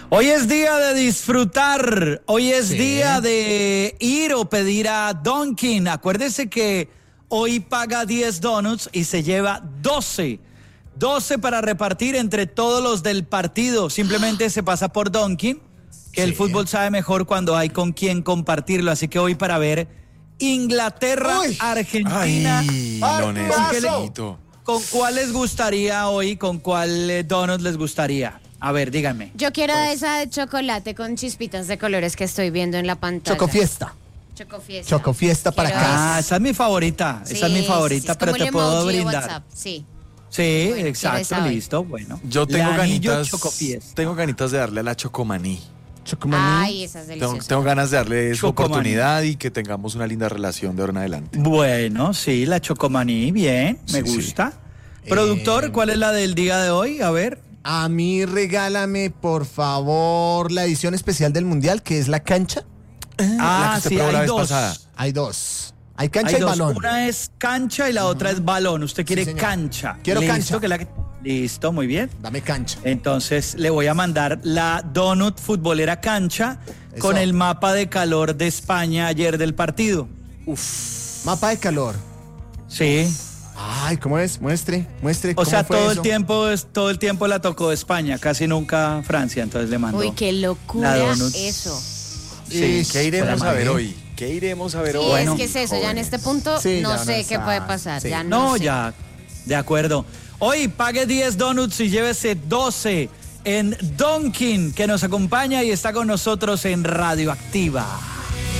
Hoy es día de disfrutar, hoy es día de ir o pedir a Dunkin'. Acuérdese que hoy paga 10 donuts y se lleva 12 para repartir entre todos los del partido. Simplemente se pasa por Dunkin', que el fútbol sabe mejor cuando hay con quién compartirlo. Así que hoy para ver Inglaterra, Argentina. ¿Con cuál les gustaría hoy? ¿Con cuál donut les gustaría? A ver, díganme. Yo quiero esa de chocolate con chispitas de colores que estoy viendo en la pantalla. Chocofiesta. Chocofiesta para acá. Esa es mi favorita. Sí, esa es mi favorita, es pero como te el puedo emoji de brindar. WhatsApp, sí. Sí, Bueno, exacto, listo, bueno. Yo tengo ganitas. Chocofiesta. Tengo ganitas de darle a la chocomaní. Ay, esa es deliciosa. Tengo ganas de darle su Chocomaní. oportunidad y que tengamos una linda relación de ahora en adelante. Bueno, sí, la chocomaní, bien, me Sí, gusta. Productor, ¿cuál es la del día de hoy? A ver. A mí regálame, por favor, la edición especial del Mundial, que es la cancha. La que usted Sí, probó la hay vez dos. pasada. Hay dos. Hay cancha Hay y dos. balón. Una es cancha y la otra es balón. Usted quiere señor. cancha. Quiero ¿Listo? cancha. Listo, muy bien. Dame cancha. Entonces le voy a mandar la donut futbolera cancha Eso. con el mapa de calor de España ayer del partido. Mapa de calor. Sí. Ay, ¿cómo es? Muestre. O ¿Cómo sea, fue todo eso? el tiempo la tocó España, casi nunca Francia, entonces le mando. Uy, qué la locura donut. eso. Sí, Ish, ¿qué iremos para a ver mí. hoy? ¿Qué iremos a ver Sí, hoy? Bueno, es que es eso, ya en este punto Sí, no ya no sé está. qué puede pasar. Sí. Ya no No, sé. ya, de acuerdo. Hoy pague 10 donuts y llévese 12 en Dunkin', que nos acompaña y está con nosotros en Radioactiva.